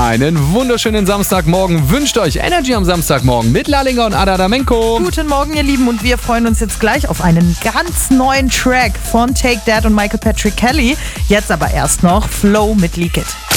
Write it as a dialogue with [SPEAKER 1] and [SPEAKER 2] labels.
[SPEAKER 1] Einen wunderschönen Samstagmorgen wünscht euch Energy am Samstagmorgen mit Lallinger und Adadamenko.
[SPEAKER 2] Guten Morgen, ihr Lieben, und wir freuen uns jetzt gleich auf einen ganz neuen Track von Take That und Michael Patrick Kelly. Jetzt aber erst noch Flow mit Leak It.